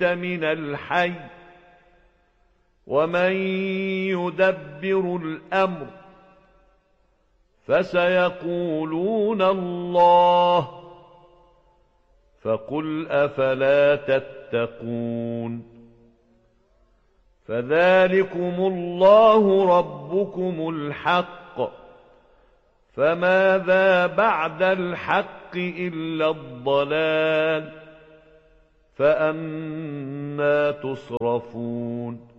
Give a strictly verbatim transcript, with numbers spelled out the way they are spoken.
من الحي ومن يدبر الأمر فسيقولون الله فقل أفلا تتقون فذلكم الله ربكم الحق فماذا بعد الحق إلا الضلال فأنى تصرفون